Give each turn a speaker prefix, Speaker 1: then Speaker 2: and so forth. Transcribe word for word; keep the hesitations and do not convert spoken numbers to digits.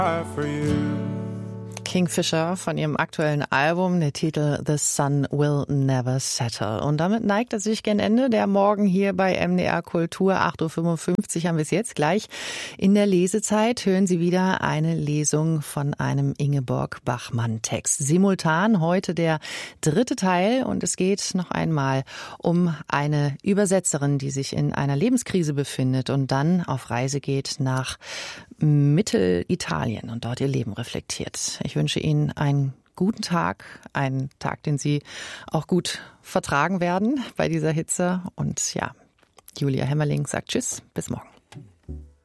Speaker 1: for you.
Speaker 2: Kingfisher von ihrem aktuellen Album, der Titel The Sun Will Never Settle. Und damit neigt es sich gen Ende. Der Morgen hier bei M D R Kultur, acht Uhr fünfundfünfzig haben wir es jetzt. Gleich in der Lesezeit hören Sie wieder eine Lesung von einem Ingeborg Bachmann-Text. Simultan heute der dritte Teil und es geht noch einmal um eine Übersetzerin, die sich in einer Lebenskrise befindet und dann auf Reise geht nach Mittelitalien und dort ihr Leben reflektiert. Ich wünsche Ihnen einen guten Tag, einen Tag, den Sie auch gut vertragen werden bei dieser Hitze. Und ja, Julia Hemmerling sagt Tschüss, bis morgen.